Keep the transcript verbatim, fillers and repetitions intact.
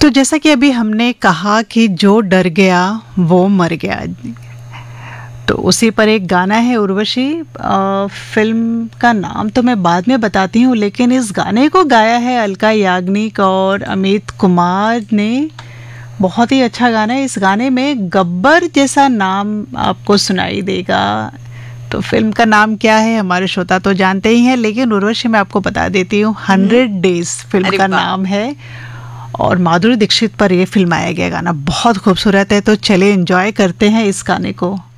तो जैसा कि अभी हमने कहा कि जो डर गया वो मर गया, तो उसी पर एक गाना है उर्वशी। आ, फिल्म का नाम तो मैं बाद में बताती हूँ, लेकिन इस गाने को गाया है अलका याग्निक और अमित कुमार ने। बहुत ही अच्छा गाना है। इस गाने में गब्बर जैसा नाम आपको सुनाई देगा। तो फिल्म का नाम क्या है हमारे श्रोता तो जानते ही हैं, लेकिन उर्वशी मैं आपको बता देती हूँ, हंड्रेड डेज फिल्म का नाम है और माधुरी दीक्षित पर यह फिल्माया गया गाना बहुत खूबसूरत है। तो चले एंजॉय करते हैं इस गाने को।